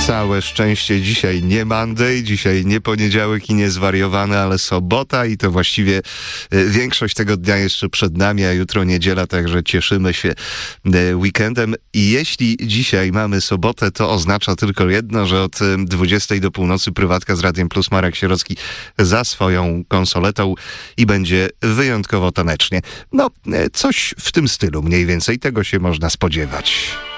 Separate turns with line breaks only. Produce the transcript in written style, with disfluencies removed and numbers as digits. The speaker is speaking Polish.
Całe szczęście dzisiaj nie Monday, dzisiaj nie poniedziałek i nie zwariowany, ale sobota i to właściwie większość tego dnia jeszcze przed nami, a jutro niedziela, także cieszymy się weekendem. I jeśli dzisiaj mamy sobotę, to oznacza tylko jedno, że od 20 do północy Prywatka z Radiem Plus Marek Sierocki za swoją konsoletą i będzie wyjątkowo tanecznie. No, coś w tym stylu mniej więcej, tego się można spodziewać.